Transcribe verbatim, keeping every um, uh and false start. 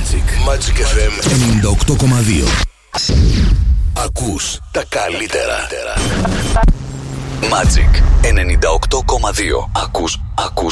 Magic. Magic εφ εμ ενενήντα οκτώ κόμμα δύο. Ακούς τα καλύτερα. Magic ενενήντα οκτώ κόμμα δύο. Ακούς, ακούς